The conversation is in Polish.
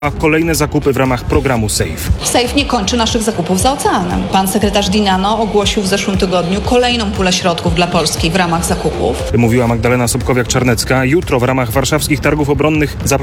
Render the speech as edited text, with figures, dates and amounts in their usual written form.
a kolejne zakupy w ramach programu SAFE. SAFE nie kończy naszych zakupów za oceanem. Pan sekretarz Dinano ogłosił w zeszłym tygodniu kolejną pulę środków dla Polski w ramach zakupów. Mówiła Magdalena Sobkowiak-Czarnecka. Jutro w ramach warszawskich targów obronnych